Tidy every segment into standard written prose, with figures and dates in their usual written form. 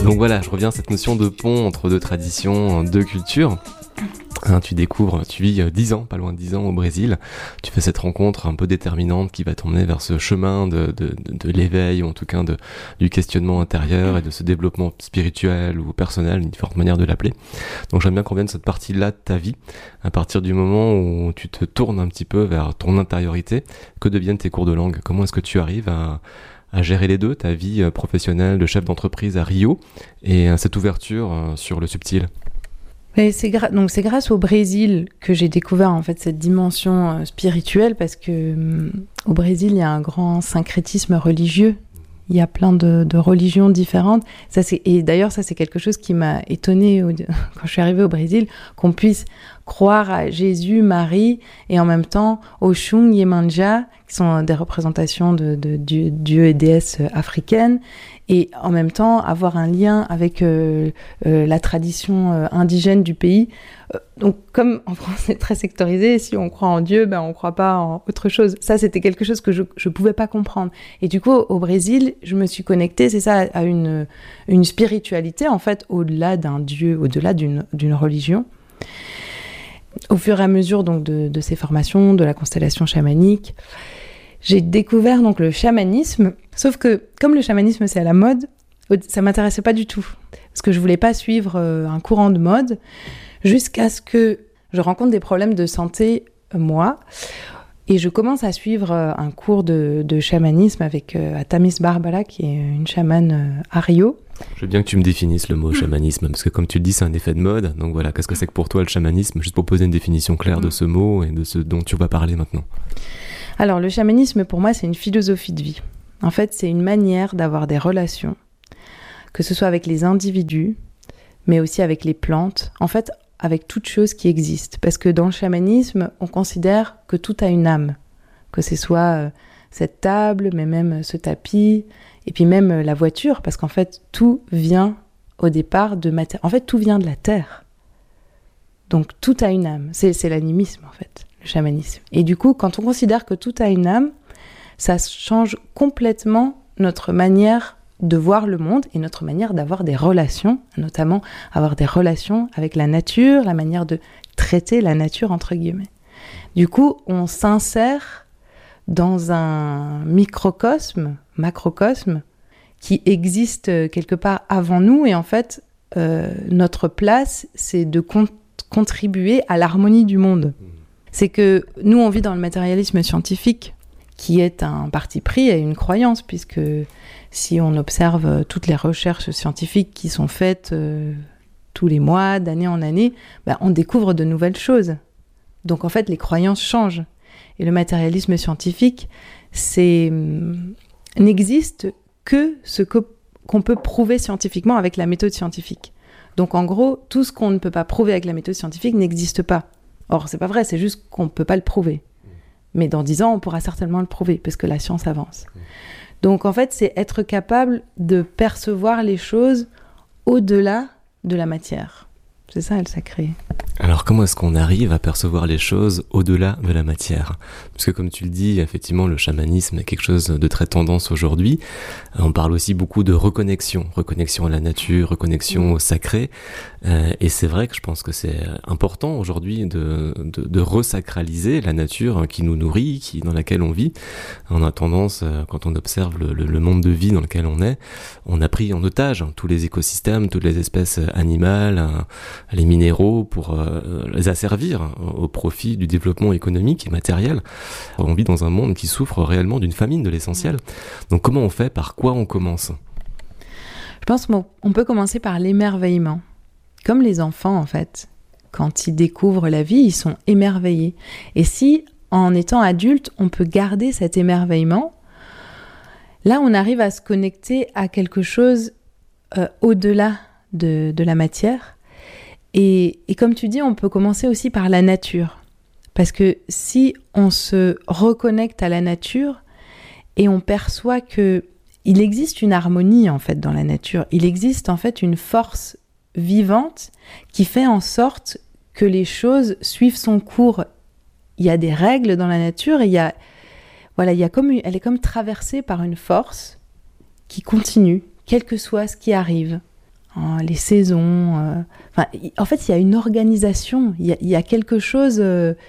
Donc voilà, je reviens à cette notion de pont entre deux traditions, deux cultures. Tu vis 10 ans, pas loin de 10 ans au Brésil. Tu fais cette rencontre un peu déterminante qui va t'emmener vers ce chemin de l'éveil, ou en tout cas du questionnement intérieur et de ce développement spirituel ou personnel, une différente manière de l'appeler. Donc j'aime bien qu'on vienne de cette partie-là de ta vie, à partir du moment où tu te tournes un petit peu vers ton intériorité. Que deviennent tes cours de langue? Comment est-ce que tu arrives à gérer les deux, ta vie professionnelle de chef d'entreprise à Rio et cette ouverture sur le subtil? Et c'est grâce au Brésil que j'ai découvert en fait cette dimension spirituelle, parce que au Brésil il y a un grand syncrétisme religieux. Il y a plein de religions différentes. Et d'ailleurs, ça, c'est quelque chose qui m'a étonnée quand je suis arrivée au Brésil, qu'on puisse croire à Jésus, Marie, et en même temps Oshun, Yemanja, qui sont des représentations de dieux et déesses africaines, et en même temps avoir un lien avec la tradition indigène du pays. Donc, comme en France c'est très sectorisé, si on croit en Dieu, on ne croit pas en autre chose. Ça, c'était quelque chose que je ne pouvais pas comprendre. Et du coup, au Brésil, je me suis connectée, c'est ça, à une spiritualité, en fait, au-delà d'un Dieu, au-delà d'une religion. Au fur et à mesure donc, de ces formations, de la constellation chamanique, j'ai découvert donc le chamanisme. Sauf que, comme le chamanisme, c'est à la mode, ça ne m'intéressait pas du tout. Parce que je ne voulais pas suivre un courant de mode, jusqu'à ce que je rencontre des problèmes de santé, moi, et je commence à suivre un cours de chamanisme avec Atamis Barbala, qui est une chamane à Rio. Je veux bien que tu me définisses le mot chamanisme, parce que comme tu le dis, c'est un effet de mode. Donc voilà, qu'est-ce que c'est que pour toi le chamanisme? Juste pour poser une définition claire de ce mot et de ce dont tu vas parler maintenant. Alors, le chamanisme, pour moi, c'est une philosophie de vie. En fait, c'est une manière d'avoir des relations, que ce soit avec les individus, mais aussi avec les plantes. En fait, avec toute chose qui existe. Parce que dans le chamanisme, on considère que tout a une âme. Que ce soit cette table, mais même ce tapis, et puis même la voiture, parce qu'en fait, tout vient au départ de matière. En fait, tout vient de la terre. Donc, tout a une âme. C'est l'animisme, en fait, le chamanisme. Et du coup, quand on considère que tout a une âme, ça change complètement notre manière de voir le monde et notre manière d'avoir des relations, notamment avoir des relations avec la nature, la manière de traiter la nature, entre guillemets. Du coup, on s'insère dans un microcosme, macrocosme, qui existe quelque part avant nous, et en fait, notre place, c'est de contribuer à l'harmonie du monde. C'est que nous, on vit dans le matérialisme scientifique, qui est un parti pris et une croyance, puisque si on observe toutes les recherches scientifiques qui sont faites tous les mois, d'année en année, on découvre de nouvelles choses. Donc en fait, les croyances changent. Et le matérialisme scientifique, n'existe que ce qu'on peut prouver scientifiquement avec la méthode scientifique. Donc en gros, tout ce qu'on ne peut pas prouver avec la méthode scientifique n'existe pas. Or, c'est pas vrai, c'est juste qu'on ne peut pas le prouver. Mais dans 10 ans, on pourra certainement le prouver, parce que la science avance. Donc en fait, c'est être capable de percevoir les choses au-delà de la matière. C'est ça, le sacré. Alors comment est-ce qu'on arrive à percevoir les choses au-delà de la matière? Parce que comme tu le dis, effectivement, le chamanisme est quelque chose de très tendance aujourd'hui. On parle aussi beaucoup de reconnexion à la nature, reconnexion au sacré. Et c'est vrai que je pense que c'est important aujourd'hui de resacraliser la nature qui nous nourrit, dans laquelle on vit. On a tendance, quand on observe le monde de vie dans lequel on a pris en otage tous les écosystèmes, toutes les espèces animales, les minéraux pour les asservir au profit du développement économique et matériel. On vit dans un monde qui souffre réellement d'une famine de l'essentiel. Donc comment on fait? Par quoi on commence? Je pense qu'on peut commencer par l'émerveillement. Comme les enfants, en fait. Quand ils découvrent la vie, ils sont émerveillés. Et si, en étant adulte, on peut garder cet émerveillement, là, on arrive à se connecter à quelque chose au-delà de la matière. Et comme tu dis, on peut commencer aussi par la nature. Parce que si on se reconnecte à la nature et on perçoit qu'il existe une harmonie en fait dans la nature, il existe en fait une force vivante qui fait en sorte que les choses suivent son cours. Il y a des règles dans la nature et elle est comme traversée par une force qui continue, quel que soit ce qui arrive. les saisons. En fait, il y a une organisation, il y a quelque chose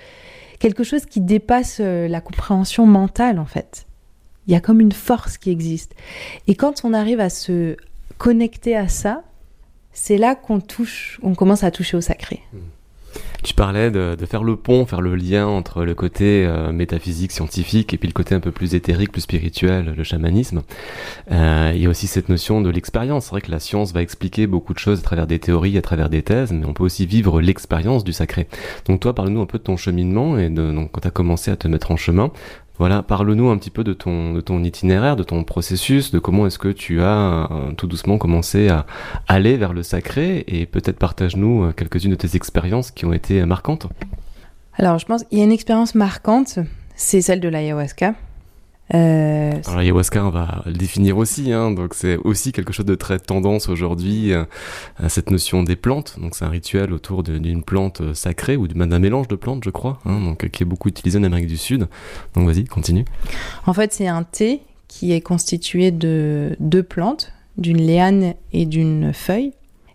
qui dépasse la compréhension mentale, en fait. Il y a comme une force qui existe. Et quand on arrive à se connecter à ça, c'est là qu'on commence à toucher au sacré. Tu parlais de faire le pont, faire le lien entre le côté métaphysique, scientifique, et puis le côté un peu plus éthérique, plus spirituel, le chamanisme. Il y a aussi cette notion de l'expérience. C'est vrai que la science va expliquer beaucoup de choses à travers des théories, à travers des thèses, mais on peut aussi vivre l'expérience du sacré. Donc toi, parle-nous un peu de ton cheminement, et donc quand tu as commencé à te mettre en chemin. Voilà, parle-nous un petit peu de ton itinéraire, de ton processus, de comment est-ce que tu as tout doucement commencé à aller vers le sacré, et peut-être partage-nous quelques-unes de tes expériences qui ont été marquantes. Alors, je pense qu'il y a une expérience marquante, c'est celle de l'ayahuasca. Alors l'ayahuasca, on va le définir aussi, donc c'est aussi quelque chose de très tendance aujourd'hui, cette notion des plantes. Donc c'est un rituel autour d'une plante sacrée ou d'un mélange de plantes, je crois, donc qui est beaucoup utilisé en Amérique du Sud. Donc vas-y, continue. En fait, c'est un thé qui est constitué de 2 plantes, d'une liane et d'une feuille.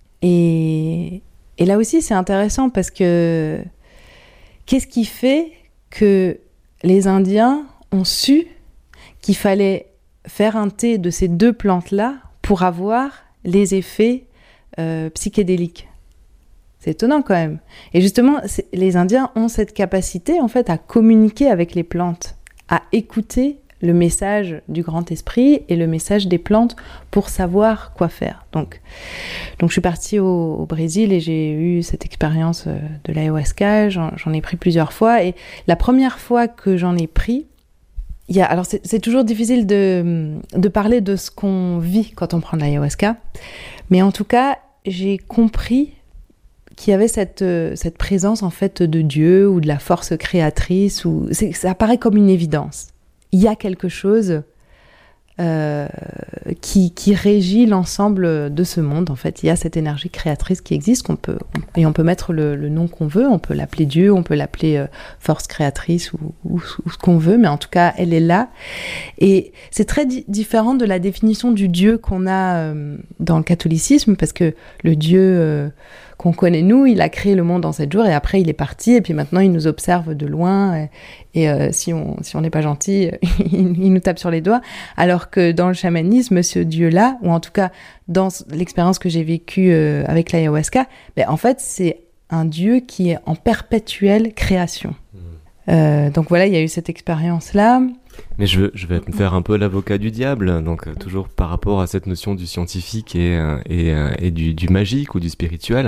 Et là aussi, c'est intéressant parce que qu'est-ce qui fait que les Indiens ont su qu'il fallait faire un thé de ces 2 plantes-là pour avoir les effets psychédéliques. C'est étonnant quand même. Et justement, les Indiens ont cette capacité en fait à communiquer avec les plantes, à écouter le message du grand esprit et le message des plantes pour savoir quoi faire. Donc je suis partie au Brésil et j'ai eu cette expérience de l'ayahuasca. J'en ai pris plusieurs fois et la première fois que j'en ai pris, alors c'est toujours difficile de parler de ce qu'on vit quand on prend de l'ayahuasca, mais en tout cas, j'ai compris qu'il y avait cette présence en fait de Dieu ou de la force créatrice, ça apparaît comme une évidence. Il y a quelque chose qui régit l'ensemble de ce monde. En fait, il y a cette énergie créatrice qui existe, on peut mettre le nom qu'on veut, on peut l'appeler Dieu, on peut l'appeler force créatrice ou ce qu'on veut, mais en tout cas, elle est là. Et c'est très différent de la définition du Dieu qu'on a dans le catholicisme, parce que le Dieu qu'on connaît nous, il a créé le monde en 7 jours et après il est parti et puis maintenant il nous observe de loin et si on n'est pas gentil, il nous tape sur les doigts. Alors que dans le chamanisme, ce Dieu-là, ou en tout cas dans l'expérience que j'ai vécue avec l'ayahuasca, en fait c'est un Dieu qui est en perpétuelle création. Donc voilà, il y a eu cette expérience-là. Mais je vais me faire un peu l'avocat du diable, donc toujours par rapport à cette notion du scientifique et du magique ou du spirituel.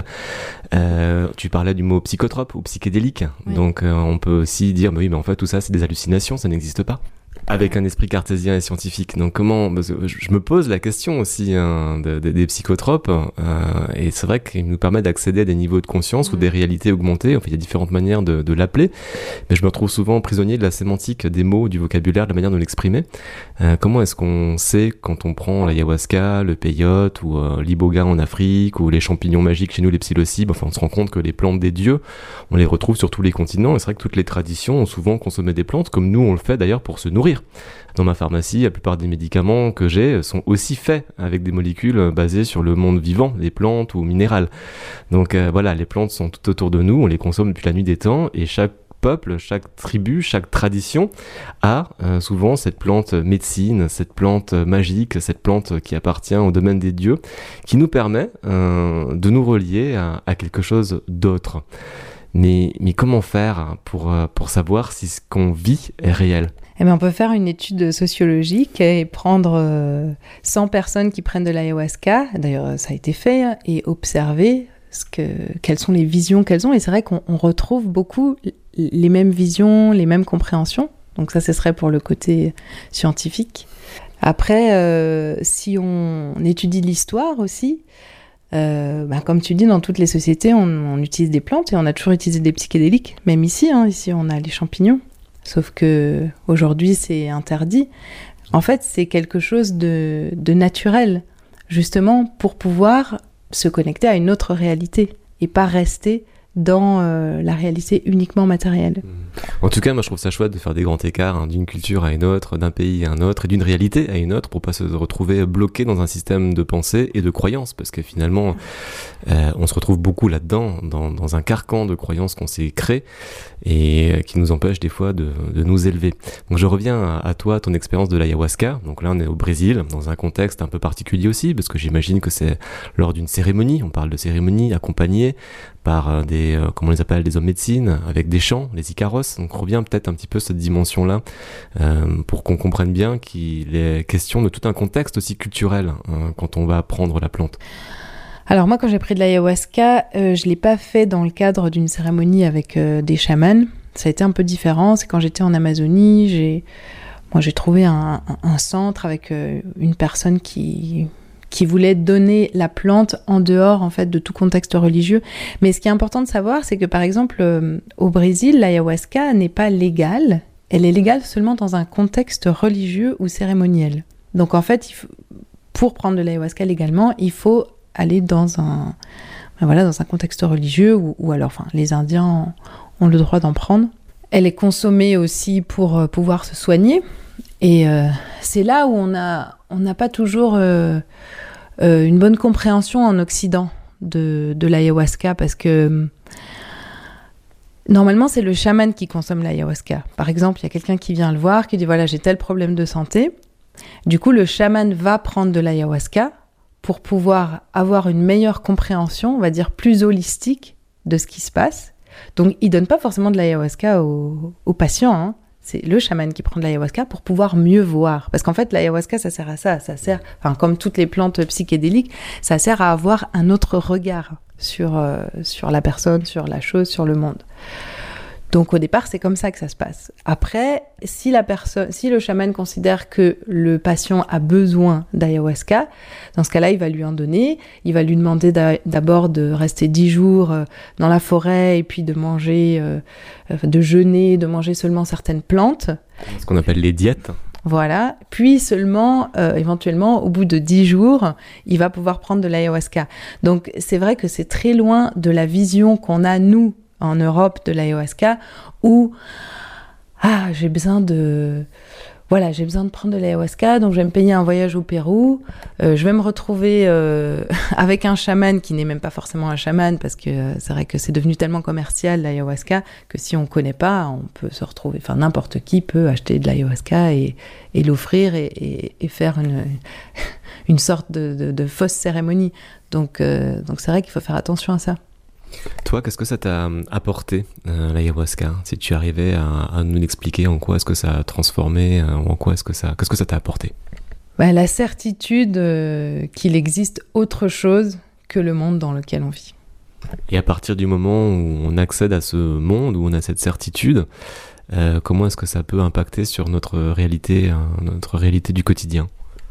Tu parlais du mot psychotrope ou psychédélique, oui. Donc on peut aussi dire, oui, mais en fait tout ça c'est des hallucinations, ça n'existe pas. Avec un esprit cartésien et scientifique. Donc comment, parce que je me pose la question aussi des psychotropes, et c'est vrai qu'ils nous permettent d'accéder à des niveaux de conscience ou des réalités augmentées. Enfin, il y a différentes manières de l'appeler, mais je me retrouve souvent prisonnier de la sémantique des mots, du vocabulaire, de la manière de l'exprimer. Comment est-ce qu'on sait quand on prend l'ayahuasca, le peyote ou l'iboga en Afrique ou les champignons magiques chez nous, les psilocybes, enfin on se rend compte que les plantes des dieux, on les retrouve sur tous les continents, et c'est vrai que toutes les traditions ont souvent consommé des plantes, comme nous on le fait d'ailleurs pour se nourrir. Dans ma pharmacie, la plupart des médicaments que j'ai sont aussi faits avec des molécules basées sur le monde vivant, les plantes ou minérales. Donc voilà, les plantes sont tout autour de nous, on les consomme depuis la nuit des temps, et chaque peuple, chaque tribu, chaque tradition a souvent cette plante médecine, cette plante magique, cette plante qui appartient au domaine des dieux, qui nous permet de nous relier à quelque chose d'autre. Mais comment faire pour savoir si ce qu'on vit est réel ? On peut faire une étude sociologique et prendre 100 personnes qui prennent de l'ayahuasca, d'ailleurs ça a été fait, et observer quelles sont les visions qu'elles ont. Et c'est vrai qu'on retrouve beaucoup les mêmes visions, les mêmes compréhensions. Donc ça, ce serait pour le côté scientifique. Après, si on étudie l'histoire aussi, comme tu dis, dans toutes les sociétés, on utilise des plantes et on a toujours utilisé des psychédéliques. Même ici, ici on a les champignons. Sauf que aujourd'hui c'est interdit. En fait, c'est quelque chose de naturel, justement pour pouvoir se connecter à une autre réalité et pas rester dans la réalité uniquement matérielle. En tout cas, moi je trouve ça chouette de faire des grands écarts d'une culture à une autre, d'un pays à un autre et d'une réalité à une autre pour pas se retrouver bloqué dans un système de pensée et de croyances, parce que finalement on se retrouve beaucoup là-dedans, dans un carcan de croyances qu'on s'est créé et qui nous empêche des fois de nous élever. Donc je reviens à toi, ton expérience de l'ayahuasca. Donc là on est au Brésil, dans un contexte un peu particulier aussi, parce que j'imagine que c'est lors d'une cérémonie, on parle de cérémonie accompagnée par des, comment on les appelle, des hommes médecine, avec des chants, les Icaros. Donc on revient peut-être un petit peu cette dimension-là, pour qu'on comprenne bien qu'il est question de tout un contexte aussi culturel quand on va prendre la plante. Alors moi, quand j'ai pris de l'ayahuasca, je l'ai pas fait dans le cadre d'une cérémonie avec des chamans. Ça a été un peu différent. C'est quand j'étais en Amazonie, j'ai trouvé un centre avec une personne qui voulait donner la plante en dehors en fait de tout contexte religieux. Mais ce qui est important de savoir, c'est que par exemple au Brésil, l'ayahuasca n'est pas légale. Elle est légale seulement dans un contexte religieux ou cérémoniel. Donc en fait, pour prendre de l'ayahuasca légalement, il faut aller dans un contexte religieux ou alors les Indiens ont le droit d'en prendre. Elle est consommée aussi pour pouvoir se soigner. Et c'est là où on n'a pas toujours une bonne compréhension en Occident de l'ayahuasca, parce que normalement c'est le chaman qui consomme l'ayahuasca. Par exemple, il y a quelqu'un qui vient le voir, qui dit voilà, j'ai tel problème de santé. Du coup, le chaman va prendre de l'ayahuasca pour pouvoir avoir une meilleure compréhension, on va dire plus holistique de ce qui se passe. Donc il donne pas forcément de l'ayahuasca aux patients, hein. C'est le chaman qui prend de l'ayahuasca pour pouvoir mieux voir. Parce qu'en fait, l'ayahuasca, ça sert à ça. Ça sert, comme toutes les plantes psychédéliques, ça sert à avoir un autre regard sur la personne, sur la chose, sur le monde. Donc au départ, c'est comme ça que ça se passe. Après, si le chaman considère que le patient a besoin d'ayahuasca, dans ce cas-là, il va lui en donner. Il va lui demander d'abord de rester 10 jours dans la forêt et puis de manger, de jeûner, de manger seulement certaines plantes. Ce qu'on appelle les diètes. Voilà. Puis seulement, éventuellement, au bout de 10 jours, il va pouvoir prendre de l'ayahuasca. Donc c'est vrai que c'est très loin de la vision qu'on a, nous, en Europe, de l'ayahuasca, où j'ai besoin de prendre de l'ayahuasca, donc je vais me payer un voyage au Pérou, je vais me retrouver avec un chaman qui n'est même pas forcément un chaman, parce que c'est vrai que c'est devenu tellement commercial l'ayahuasca que si on connaît pas, on peut se retrouver, n'importe qui peut acheter de l'ayahuasca et l'offrir et faire une sorte de fausse cérémonie. Donc c'est vrai qu'il faut faire attention à ça. Toi, qu'est-ce que ça t'a apporté, l'ayahuasca? Si tu arrivais à nous expliquer en quoi est-ce que ça a transformé, qu'est-ce que ça t'a apporté? La certitude qu'il existe autre chose que le monde dans lequel on vit. Et à partir du moment où on accède à ce monde, où on a cette certitude, comment est-ce que ça peut impacter sur notre réalité du quotidien?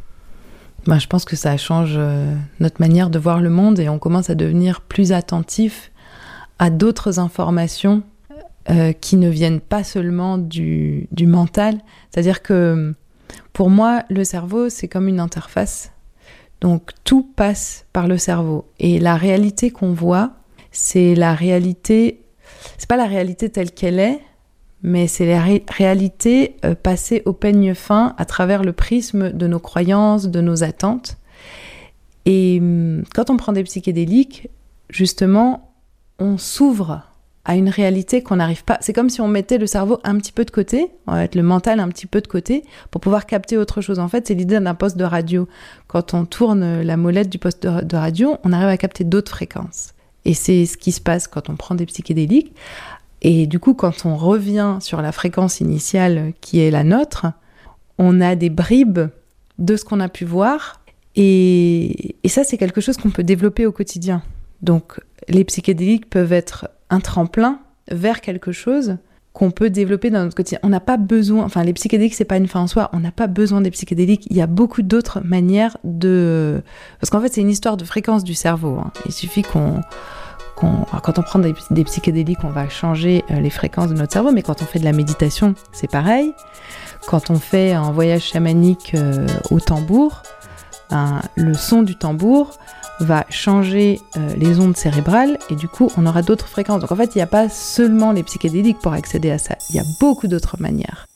Je pense que ça change notre manière de voir le monde et on commence à devenir plus attentif à d'autres informations qui ne viennent pas seulement du mental. C'est-à-dire que pour moi, le cerveau, c'est comme une interface. Donc tout passe par le cerveau. Et la réalité qu'on voit, c'est la réalité, c'est pas la réalité telle qu'elle est, mais c'est la réalité passée au peigne fin à travers le prisme de nos croyances, de nos attentes. Et quand on prend des psychédéliques, justement, on s'ouvre à une réalité qu'on n'arrive pas... C'est comme si on mettait le cerveau un petit peu de côté, on va mettre le mental un petit peu de côté, pour pouvoir capter autre chose. En fait, c'est l'idée d'un poste de radio. Quand on tourne la molette du poste de radio, on arrive à capter d'autres fréquences. Et c'est ce qui se passe quand on prend des psychédéliques. Et du coup, quand on revient sur la fréquence initiale qui est la nôtre, on a des bribes de ce qu'on a pu voir. Et ça, c'est quelque chose qu'on peut développer au quotidien. Donc, les psychédéliques peuvent être un tremplin vers quelque chose qu'on peut développer dans notre quotidien. On n'a pas besoin... les psychédéliques, c'est pas une fin en soi. On n'a pas besoin des psychédéliques. Il y a beaucoup d'autres manières de... Parce qu'en fait, c'est une histoire de fréquence du cerveau. Il suffit quand on prend des psychédéliques, on va changer les fréquences de notre cerveau, mais quand on fait de la méditation, c'est pareil. Quand on fait un voyage chamanique au tambour, le son du tambour va changer les ondes cérébrales et du coup on aura d'autres fréquences. Donc en fait il n'y a pas seulement les psychédéliques pour accéder à ça, il y a beaucoup d'autres manières.